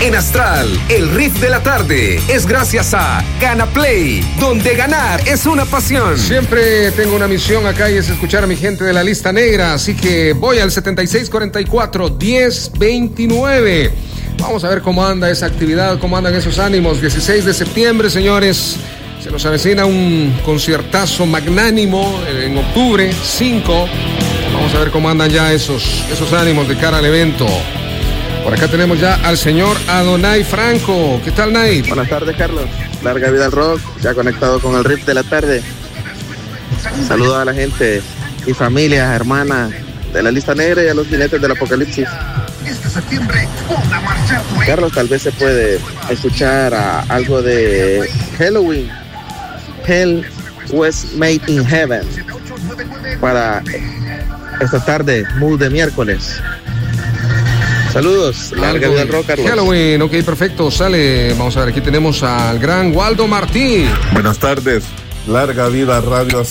En Astral, el riff de la tarde es gracias a Ganaplay, donde ganar es una pasión. Siempre tengo una misión acá y es escuchar a mi gente de la lista negra, así que voy al 7644-1029. Vamos a ver cómo anda esa actividad, cómo andan esos ánimos. 16 de septiembre, señores, se nos avecina un conciertazo magnánimo en octubre 5. Vamos a ver cómo andan ya esos ánimos de cara al evento. Por acá tenemos ya al señor Adonai Franco. ¿Qué tal, Nay? Buenas tardes, Carlos. Larga vida al rock, ya conectado con el riff de la tarde. Saludos a la gente y familias, hermanas de la lista negra y a los jinetes del apocalipsis. Carlos, tal vez se puede escuchar algo de Halloween. Hell was made in heaven. Para esta tarde, mood de miércoles. Saludos, larga vida al rock, Carlos. Halloween, ok, perfecto, sale. Vamos a ver, aquí tenemos al gran Waldo Martí. Buenas tardes, larga vida Radio